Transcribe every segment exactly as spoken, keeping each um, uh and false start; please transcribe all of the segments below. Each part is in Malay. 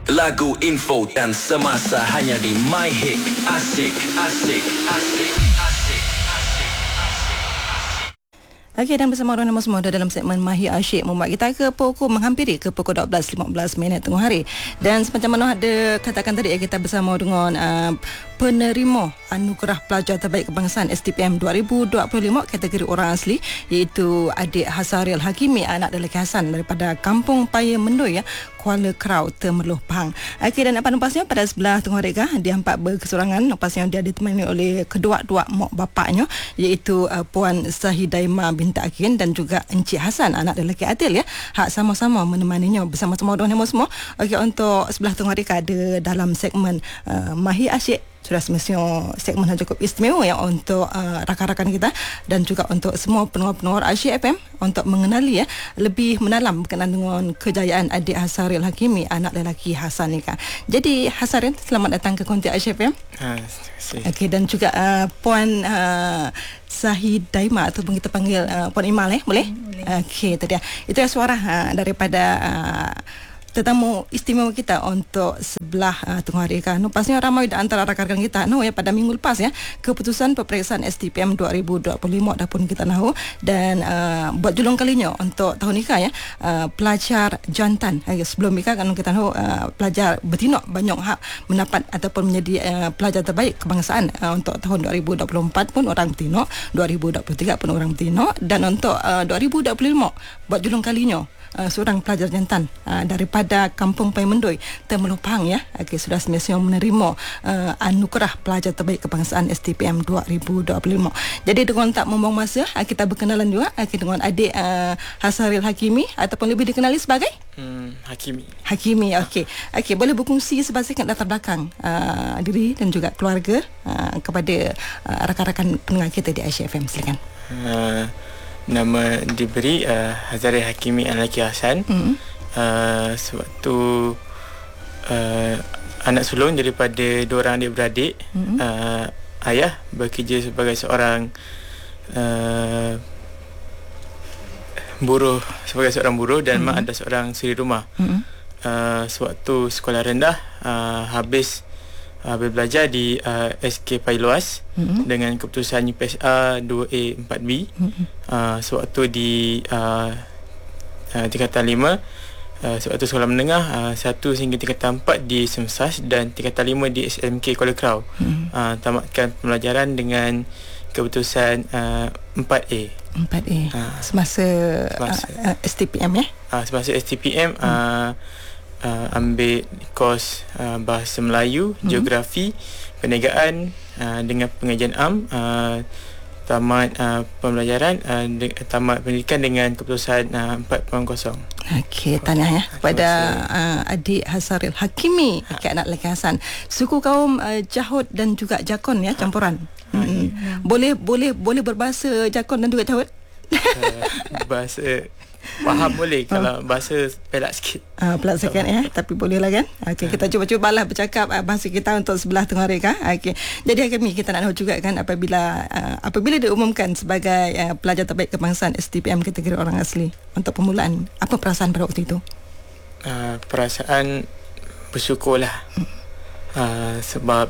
Lagu, info dan semasa hanya di My Hit. Asik, asik, asik, asik. Okey, dan bersama orang nama semua dalam segmen Mahir Asyik membuat kita ke pukul menghampiri ke pukul dua belas lima belas minit tengah hari. Dan semacam mana ada katakan tadi, kita bersama dengan uh, penerima Anugerah Pelajar Terbaik Kebangsaan S T P M dua ribu dua puluh lima kategori orang asli, iaitu adik Hasaril Hakimi, anak lelaki Hasan daripada Kampung Paya Mendoi, ya, Kuala Krau, Temerloh, Pahang. Okey, dan apa napasnya pada sebelah tengah mereka dia empat berkesorangan. Napasnya dia ditemani oleh kedua-dua mak bapaknya, iaitu uh, Puan Sahidaima binti Akin dan juga Encik Hasan, anak lelaki Adil, ya. Hak sama-sama menemaninya bersama-sama dengan semua. Okey, untuk sebelah tengah mereka ada dalam segmen uh, Mahir Asyik. Sudah semestinya segmen yang cukup istimewa, ya, untuk uh, rakan-rakan kita dan juga untuk semua pendengar-pendengar Asyik F M untuk mengenali, ya, lebih mendalam berkenaan dengan kejayaan adik Hasaril Hakimi, anak lelaki Hasan ni, kan. Jadi Hasaril, selamat datang ke konti Asyik F M. Ha, Okey, dan juga uh, Puan uh, Sahidaima ataupun kita panggil uh, Puan Imal, eh, boleh? boleh. Okey, itu dia. Itu suara uh, daripada uh, tetamu istimewa kita untuk sebelah uh, tengah hari, kan. No, pastinya ramai di antara rakan-rakan kita, no, ya, pada minggu lepas, ya, keputusan peperiksaan S T P M dua ribu dua puluh lima dah pun kita tahu, dan uh, buat julung kalinya untuk tahun nikah, ya, uh, pelajar jantan. Uh, sebelum nikah, kan, kita tahu uh, pelajar betina banyak hak mendapat ataupun menjadi uh, pelajar terbaik kebangsaan uh, untuk tahun dua ribu dua puluh empat pun orang betina, dua ribu dua puluh tiga pun orang betina, dan untuk uh, dua ribu dua puluh lima buat julung kalinya Uh, seorang pelajar jantan uh, daripada Kampung Paya Mendoi, Temerloh, Pahang, ya. Okay, sudah semestinya menerima uh, anugerah pelajar terbaik kebangsaan S T P M dua ribu dua puluh lima. Jadi dengan tak membuang masa, uh, kita berkenalan juga uh, dengan adik uh, Hasaril Hakimi, ataupun lebih dikenali sebagai hmm, Hakimi. Hakimi, okey. Okey, boleh berkongsi sebahagian latar belakang uh, diri dan juga keluarga uh, kepada uh, rakan-rakan pendengar kita di Asyik F M, silakan. Uh, Nama diberi uh, Hasaril Hakimi Lelaki Hasan. Mm-hmm. uh, Sewaktu uh, anak sulung daripada dua orang adik-beradik. Mm-hmm. uh, Ayah bekerja sebagai seorang uh, buruh, sebagai seorang buruh, dan mm-hmm. mak ada seorang suri rumah. Mm-hmm. uh, Sewaktu sekolah rendah, uh, habis Habis belajar di uh, S K Pailuas, mm-hmm. dengan keputusan U P S A dua A empat B. Mm-hmm. uh, Sewaktu di uh, uh, tingkatan lima, uh, sewaktu sekolah menengah uh, satu hingga tingkatan empat di Semsas, dan tingkatan lima di S M K Kuala Krau. Mm-hmm. uh, Tamatkan pembelajaran dengan keputusan uh, empat A. empat A. uh, Semasa, semasa uh, uh, S T P M, ya? Uh, semasa S T P M, mm. uh, Uh, ambil kos uh, Bahasa Melayu, hmm. Geografi, Perniagaan uh, dengan pengajian am. uh, Tamat uh, pembelajaran, uh, de- tamat pendidikan dengan keputusan uh, empat kosong. Okey, tahniah, ya, kepada uh, adik Hasaril Hakimi, ha. okay, anak lelaki Hasan. Suku kaum uh, Jahud dan juga Jakon, ya, campuran. Ha. Hmm. Ha. Boleh boleh boleh berbahasa Jakon dan juga Jahud? Uh, bahasa faham boleh, kalau bahasa pelak sikit. Ah, pelak sikit, ya, tapi boleh lah, kan. Okey, kita cuba-cubalah bercakap uh, bahasa kita untuk sebelah tengah mereka. Okey. Jadi kami kita nak tahu juga, kan, apabila uh, apabila diumumkan sebagai uh, pelajar terbaik kebangsaan S T P M kategori orang asli untuk permulaan, apa perasaan pada waktu itu? Uh, perasaan bersyukurlah. Hmm. Uh, sebab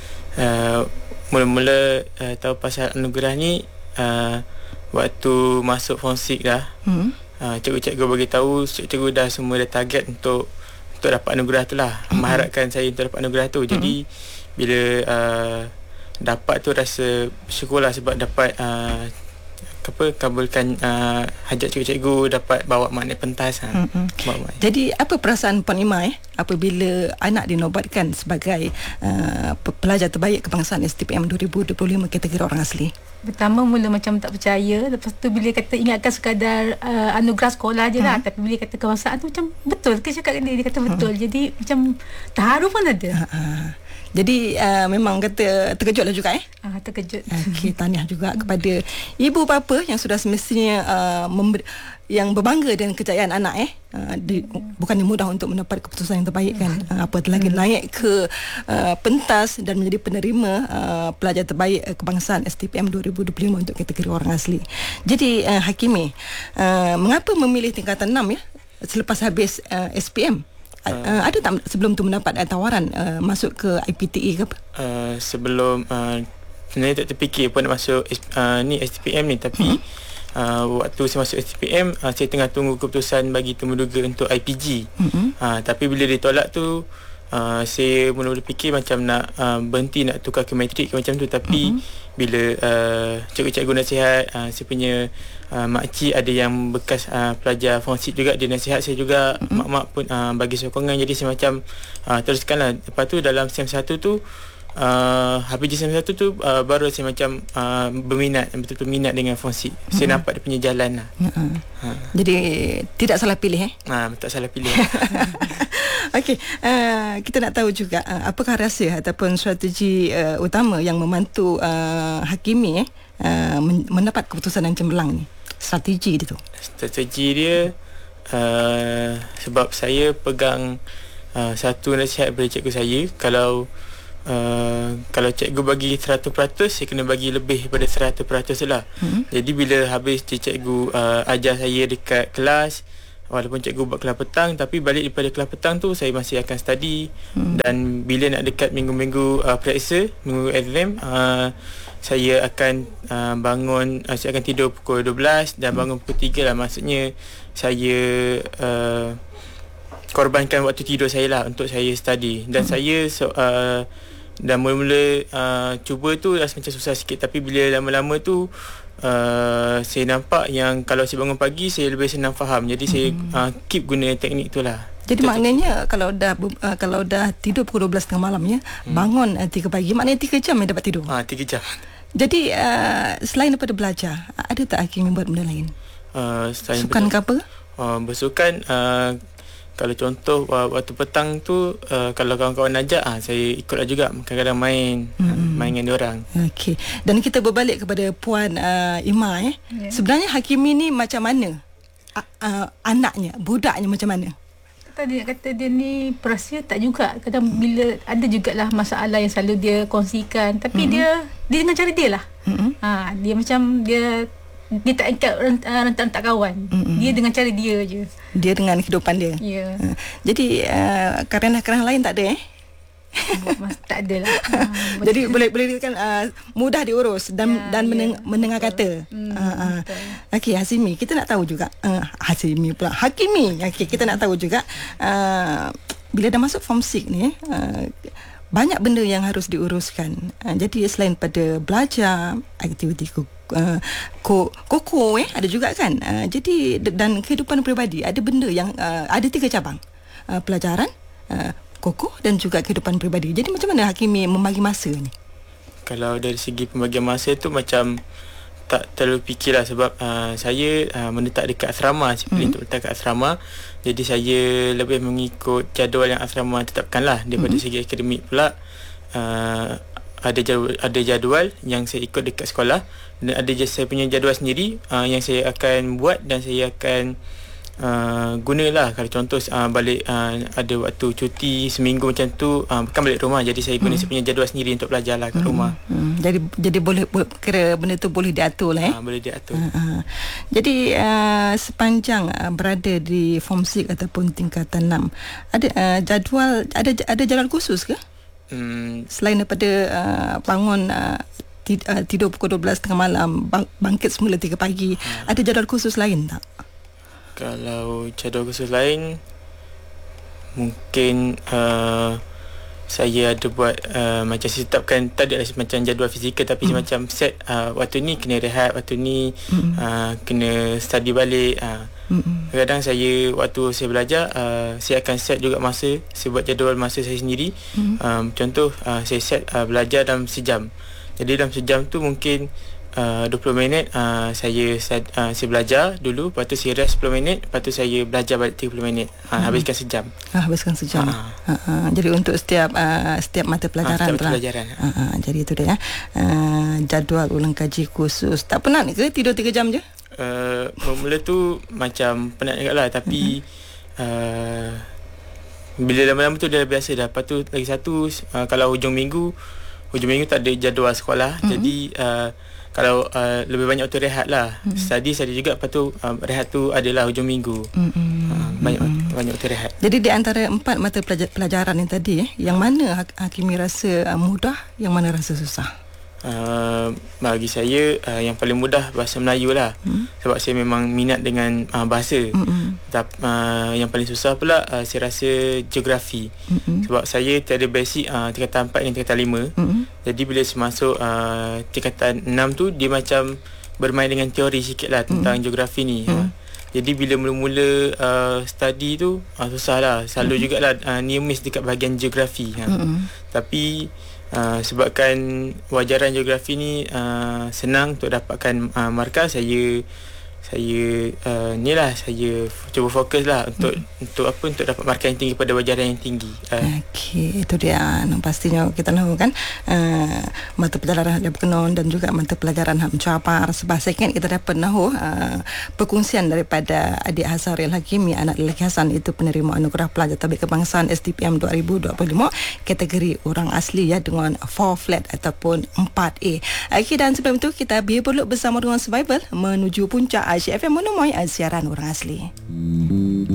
uh, mula-mula uh, tahu pasal anugerah ni uh, waktu masuk form enam dah. Hmm. Uh, cikgu-cikgu bagi tahu, cikgu dah semua dah target untuk untuk dapat anugerah tu lah. Mm-hmm. Mengharapkan saya untuk dapat anugerah tu. Mm-hmm. Jadi bila uh, dapat tu rasa syukurlah, sebab dapat uh, apa kabulkan uh, hajat cikgu-cikgu, dapat bawa makna pentas. Ha. Mm-hmm. Jadi apa perasaan Puan Ima, eh, apabila anak dinobatkan sebagai uh, pelajar terbaik kebangsaan S T P M dua ribu dua puluh lima kategori orang asli? Pertama mula macam tak percaya, lepas tu bila kata ingatkan sekadar uh, anugerah sekolah je lah, hmm. tapi bila kata kebangsaan tu macam betul ke cakap dia, dia kata betul. Hmm. Jadi macam terharu pun ada. Ha, ha. Jadi uh, memang kata terkejut lah juga, eh? Ah, terkejut. Okey, tahniah juga kepada ibu bapa yang sudah semestinya uh, memberi, yang berbangga dengan kejayaan anak, eh. Uh, di, bukannya mudah untuk mendapat keputusan yang terbaik, kan. Uh, apatah lagi naik ke uh, pentas dan menjadi penerima uh, pelajar terbaik uh, kebangsaan S T P M dua ribu dua puluh lima untuk kategori orang asli. Jadi uh, Hakimi, uh, mengapa memilih tingkatan enam, ya, selepas habis uh, S P M? Uh, uh, ada tak sebelum tu mendapat uh, tawaran uh, masuk ke I P T E ke apa? Uh, sebelum uh, sebenarnya tak terfikir pun nak masuk uh, ni S T P M ni, tapi uh-huh. Uh, waktu saya masuk S T P M, uh, saya tengah tunggu keputusan bagi temuduga untuk I P G. Mm-hmm. Uh, tapi bila ditolak tu, uh, saya mula-mula fikir macam nak uh, berhenti, nak tukar ke matrik ke macam tu. Tapi mm-hmm. bila uh, cikgu-cikgu nasihat, uh, saya punya uh, makcik ada yang bekas uh, pelajar forensik juga, dia nasihat saya juga. Mm-hmm. Mak-mak pun uh, bagi sokongan. Jadi saya macam uh, teruskanlah. Lepas tu dalam SEM satu tu, Uh, habis SEM satu tu uh, baru saya macam uh, berminat, betul-betul minat dengan forensik. Mm-hmm. Saya nampak dia punya jalan lah. Mm-hmm. Ha. Jadi tidak salah pilih eh? Ha, tak salah pilih. Okey, uh, kita nak tahu juga uh, apakah rahsia ataupun strategi uh, utama yang membantu uh, Hakimi eh uh, mendapat keputusan yang cemerlang ni. Strategi dia tu. Strategi dia uh, sebab saya pegang uh, satu nasihat dari cikgu saya, kalau Uh, kalau cikgu bagi seratus peratus, saya kena bagi lebih daripada seratus peratus lah. Mm-hmm. Jadi bila habis cikgu uh, ajar saya dekat kelas, walaupun cikgu buat kelas petang, tapi balik daripada kelas petang tu saya masih akan study. Mm-hmm. Dan bila nak dekat minggu-minggu uh, periksa, minggu exam, uh, saya akan uh, bangun, uh, saya akan tidur pukul dua belas dan bangun pukul tiga lah. Maksudnya saya uh, korbankan waktu tidur saya lah untuk saya study. Dan mm-hmm. saya so, uh, dan mula-mula uh, cuba tu rasa macam susah sikit, tapi bila lama-lama tu uh, saya nampak yang kalau saya bangun pagi saya lebih senang faham. Jadi mm-hmm. saya uh, keep guna teknik tu lah. Jadi maknanya kalau dah uh, kalau dah tidur pukul dua belas tengah malam ya, hmm. bangun uh, tiga pagi, maknanya tiga jam yang dapat tidur. Ah, tiga jam. Jadi uh, selain daripada belajar, ada tak Hakim buat benda lain? Uh, selain Sukan ke apa? Uh, bersukan, uh, kalau contoh waktu petang tu, uh, kalau kawan-kawan ajak, ah saya ikutlah juga, kadang-kadang main hmm. main dengan diorang. Okey. Dan kita berbalik kepada Puan uh, Ima eh. Yeah. Sebenarnya Hakimi ni macam mana? Uh, uh, anaknya, budaknya macam mana? Kata dia kata dia ni perahsia tak juga. Kadang bila ada jugalah masalah yang selalu dia kongsikan, tapi mm-hmm. dia dia dengan cara dia lah. Mm-hmm. Ha, dia macam dia dia tak ikat rentak-rentak kawan. Mm-hmm. Dia dengan cara dia je. Dia dengan kehidupan dia. Ya. Yeah. Uh, jadi uh, kerana-kerana lain tak ada eh? Mas, tak ada lah. Ha, jadi boleh boleh kan uh, mudah diurus dan ya, dan meneng, ya, mendengar betul. Kata. Hmm, uh, uh. Okey, Hasimi, kita nak tahu juga uh, Hasimi pula Hakimi. Okey, kita nak tahu juga uh, bila dah masuk form enam ni uh, banyak benda yang harus diuruskan. Uh, jadi selain pada belajar, aktiviti uh, ko, koko eh ada juga kan. Uh, jadi dan kehidupan peribadi ada benda yang uh, ada tiga cabang. Uh, pelajaran, uh, koko dan juga kehidupan peribadi. Jadi macam mana Hakimi membagi masa ni? Kalau dari segi pembagian masa tu macam tak terlalu fikirlah, sebab uh, saya uh, menetap dekat asrama. Saya pilih mm-hmm. untuk letak kat asrama. Jadi saya lebih mengikut jadual yang asrama tetapkan lah. Daripada mm-hmm. segi akademik pula, uh, ada jadual, ada jadual yang saya ikut dekat sekolah, dan ada saya punya jadual sendiri uh, yang saya akan buat dan saya akan Uh, gunalah. Kalau contoh uh, balik uh, ada waktu cuti seminggu macam tu, uh, bukan balik rumah, jadi saya guna hmm. saya punya jadual sendiri untuk belajar lah kat hmm. rumah. hmm. Jadi jadi boleh kira benda tu boleh diatur lah eh? Uh, boleh diatur. uh, uh. Jadi uh, sepanjang uh, berada di form enam ataupun tingkatan enam, ada uh, jadual ada ada jadual khusus ke? Hmm. Selain daripada uh, bangun uh, tidur pukul dua belas tengah malam, bang, bangkit semula tiga pagi, uh. ada jadual khusus lain tak? Kalau jadual khusus lain, mungkin uh, saya ada buat uh, macam saya tetapkan, tak ada macam jadual fizikal, tapi mm. macam set uh, waktu ni kena rehat, waktu ni mm. uh, kena study balik. uh. mm. Kadang saya waktu saya belajar, uh, saya akan set juga masa, saya buat jadual masa saya sendiri. mm. um, Contoh uh, saya set uh, belajar dalam sejam. Jadi dalam sejam tu mungkin Uh, dua puluh minit uh, saya uh, saya belajar dulu, lepas tu saya rest sepuluh minit, lepas tu saya belajar balik tiga puluh minit. uh, hmm. Habiskan sejam. Ah, habiskan sejam. Uh-huh. Uh-huh. Jadi untuk setiap uh, setiap mata pelajaran. Uh, setiap mata pelajaran. Uh-huh. Jadi itu dia uh, jadual ulang kaji khusus. Tak penat ke tidur tiga jam je? Uh, mula tu macam penat juga lah, tapi uh-huh. uh, bila lama-lama tu dah biasa dah. Lepas tu lagi satu, uh, kalau hujung minggu hujung minggu tak ada jadual sekolah, mm-hmm. jadi uh, kalau uh, lebih banyak waktu rehat lah. Mm-hmm. Study study juga, lepas tu uh, rehat tu adalah hujung minggu. Mm-hmm. uh, banyak mm-hmm. banyak waktu rehat. Jadi di antara empat mata pelajaran yang tadi, eh, yang mana Hakimi rasa uh, mudah, yang mana rasa susah? Uh, bagi saya uh, yang paling mudah bahasa Melayu lah. Hmm. Sebab saya memang minat dengan uh, bahasa. Hmm. Tapi uh, yang paling susah pula uh, saya rasa geografi. Hmm. Sebab saya tiada basic uh, tingkatan empat dengan tingkatan lima. Hmm. Jadi bila saya masuk uh, tingkatan enam tu, dia macam bermain dengan teori sikit lah tentang hmm. geografi ni. Hmm. Uh, jadi bila mula-mula uh, study tu uh, susah lah. Selalu hmm. jugalah uh, near miss dekat bahagian geografi. uh. Hmm. Tapi Uh, sebabkan wajaran geografi ni uh, senang untuk dapatkan uh, markah, saya saya uh, ni lah saya cuba fokus lah untuk hmm. untuk apa untuk dapat markah yang tinggi pada wajaran yang tinggi. Uh. Okey, itu dia. Nah, pastinya kita tahu kan uh, mata pelajaran hak berkenan dan juga mata pelajaran hak mencabar. Sebahasa kan kita dapat tahu uh, perkongsian daripada adik Hazaril Hakimi, anak lelaki Hasan, itu penerima anugerah pelajar tabik kebangsaan S D P M dua ribu dua puluh lima kategori orang asli ya, dengan four flat ataupun empat A. Okey, dan sebelum itu kita biar berluk bersama dengan Survival menuju puncak Asyik F M menemui siaran orang asli.